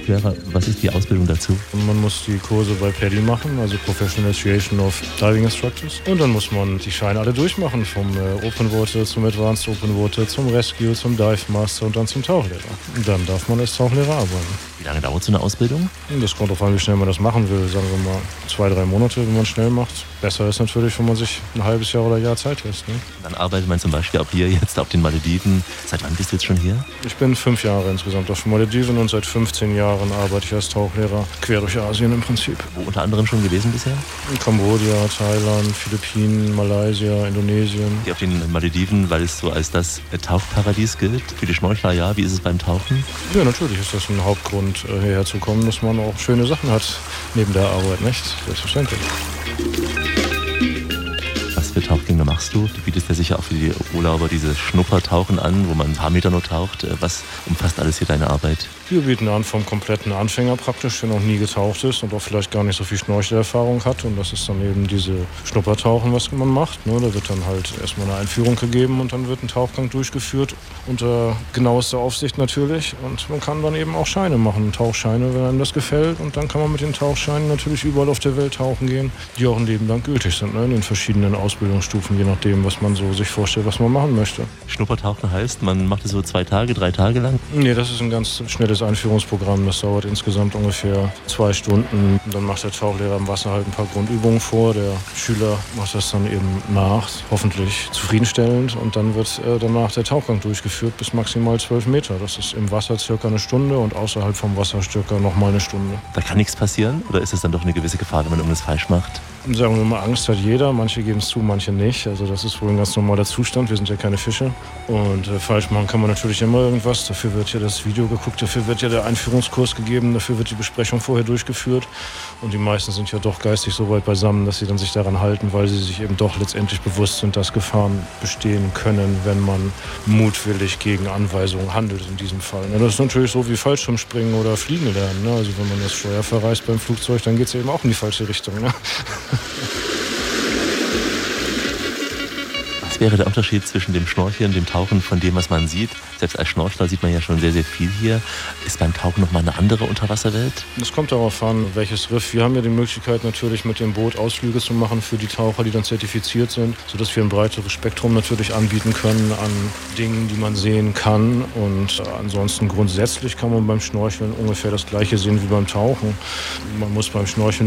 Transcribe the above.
Tauchlehrer. Was ist die Ausbildung dazu? Man muss die Kurse bei PADI machen, also Professional Association of Diving Instructors. Und dann muss man die Scheine alle durchmachen, vom Open Water zum Advanced Open Water, zum Rescue, zum Dive Master und dann zum Tauchlehrer. Und dann darf man als Tauchlehrer arbeiten. Wie lange dauert so eine Ausbildung? Das kommt darauf an, wie schnell man das machen will. Sagen wir mal 2-3 Monate, wenn man schnell macht. Besser ist natürlich, wenn man sich ein halbes Jahr oder Jahr Zeit lässt. Ne? Dann arbeitet man zum Beispiel auch hier jetzt auf den Malediven. Seit wann bist du jetzt schon hier? Ich bin 5 Jahre insgesamt auf den Malediven und seit 15 Jahren arbeite ich als Tauchlehrer quer durch Asien im Prinzip. Wo unter anderem schon gewesen bisher? In Kambodscha, Thailand, Philippinen, Malaysia, Indonesien. Hier auf den Malediven, weil es so als das Tauchparadies gilt. Für die Schnorchler, ja. Wie ist es beim Tauchen? Ja, natürlich ist das ein Hauptgrund, hierher zu kommen, dass man auch schöne Sachen hat neben der Arbeit, nicht? Selbstverständlich. Was für Tauchgänge machst du? Du bietest ja sicher auch für die Urlauber diese Schnuppertauchen an, wo man ein paar Meter nur taucht. Was umfasst alles hier deine Arbeit? Wir bieten an vom kompletten Anfänger praktisch, der noch nie getaucht ist und auch vielleicht gar nicht so viel Schnorchelerfahrung hat. Und das ist dann eben diese Schnuppertauchen, was man macht. Ne? Da wird dann halt erstmal eine Einführung gegeben und dann wird ein Tauchgang durchgeführt unter genauester Aufsicht natürlich. Und man kann dann eben auch Scheine machen, Tauchscheine, wenn einem das gefällt. Und dann kann man mit den Tauchscheinen natürlich überall auf der Welt tauchen gehen, die auch ein Leben lang gültig sind, ne? In den verschiedenen Ausbildungsstufen, je nachdem, was man so sich vorstellt, was man machen möchte. Schnuppertauchen heißt, man macht es so 2 Tage, 3 Tage lang? Nee, das ist ein ganz schnelles Einführungsprogramm. Das dauert insgesamt ungefähr 2 Stunden. Dann macht der Tauchlehrer im Wasser halt ein paar Grundübungen vor. Der Schüler macht das dann eben nach, hoffentlich zufriedenstellend. Und dann wird danach der Tauchgang durchgeführt bis maximal 12 Meter. Das ist im Wasser circa eine Stunde und außerhalb vom Wasser circa nochmal eine Stunde. Da kann nichts passieren? Oder ist es dann doch eine gewisse Gefahr, wenn man irgendwas falsch macht? Sagen wir mal, Angst hat jeder. Manche geben es zu, manche nicht. Also das ist wohl ein ganz normaler Zustand. Wir sind ja keine Fische. Und falsch machen kann man natürlich immer irgendwas. Dafür wird ja das Video geguckt, dafür wird ja der Einführungskurs gegeben, dafür wird die Besprechung vorher durchgeführt. Und die meisten sind ja doch geistig so weit beisammen, dass sie dann sich daran halten, weil sie sich eben doch letztendlich bewusst sind, dass Gefahren bestehen können, wenn man mutwillig gegen Anweisungen handelt in diesem Fall. Das ist natürlich so wie Fallschirmspringen oder Fliegen lernen. Also wenn man das Steuer verreißt beim Flugzeug, dann geht es eben auch in die falsche Richtung. Was wäre der Unterschied zwischen dem Schnorcheln, dem Tauchen von dem, was man sieht? Selbst als Schnorchler sieht man ja schon sehr, sehr viel hier. Ist beim Tauchen nochmal eine andere Unterwasserwelt? Es kommt darauf an, welches Riff. Wir haben ja die Möglichkeit natürlich mit dem Boot Ausflüge zu machen für die Taucher, die dann zertifiziert sind, sodass wir ein breiteres Spektrum natürlich anbieten können an Dingen, die man sehen kann. Und ansonsten grundsätzlich kann man beim Schnorcheln ungefähr das Gleiche sehen wie beim Tauchen. Man muss beim Schnorcheln